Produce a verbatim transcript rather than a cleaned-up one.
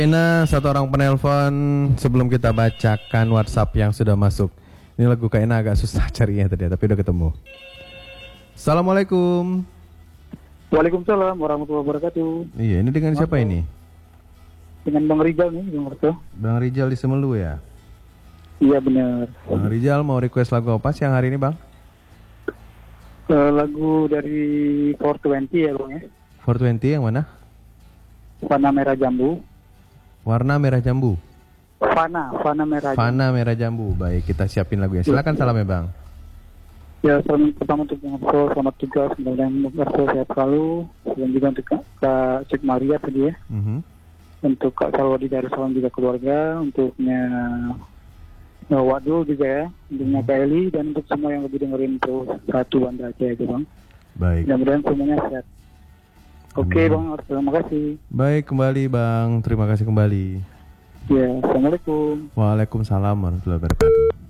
Ina, satu orang penelpon sebelum kita bacakan WhatsApp yang sudah masuk. Ini lagu Kak Ina agak susah carinya tadi, tapi udah ketemu. Assalamualaikum. Waalaikumsalam warahmatullahi wabarakatuh. Iya, ini dengan siapa ini? Dengan Bang Rizal nih, Bang Arto. Bang Rizal di Semelu ya? Iya benar. Bang Rizal mau request lagu apa siang hari ini, Bang? Uh, lagu dari four twenty ya, Bang ya. four twenty yang mana? Fana Merah Jambu. Warna merah jambu. Fana, Fana Merah Jambu. Fana merah jambu. Baik, kita siapin lagunya. Silakan salamnya, Bang. Ya, salam pertama untuk Bang Arto, selamat tugas, mudah-mudahan Bang Arto sehat selalu. Dan juga untuk Kak, Kak Cik Maria tadi ya. Mm-hmm. Untuk Kak Salwadi dari Salam juga keluarga, untuknya uh, Wadul juga ya, untuknya Kak Eli, dan untuk semua yang lebih dengerin tuh satu Banda Aceh aja, Bang. Baik. Mudah-mudahan semuanya sehat. Oke, Amin. Bang Arto, terima kasih. Baik, kembali Bang. Terima kasih kembali. Ya, Assalamualaikum. Waalaikumsalam warahmatullahi wabarakatuh.